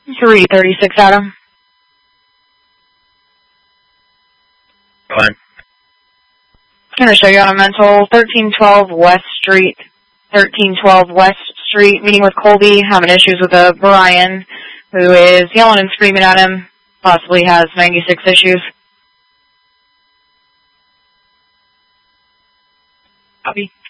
336 Adam. Fine. I'm going to show you on a mental 1312 West Street. 1312 West Street, meeting with Colby, having issues with a Brian who is yelling and screaming at him, possibly has 96 issues. Copy.